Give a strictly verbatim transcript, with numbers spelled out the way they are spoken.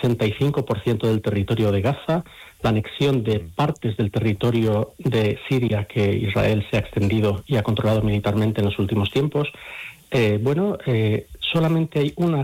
sesenta y cinco por ciento del territorio de Gaza, la anexión de partes del territorio de Siria que Israel se ha extendido y ha controlado militarmente en los últimos tiempos. Eh, bueno, eh, solamente hay una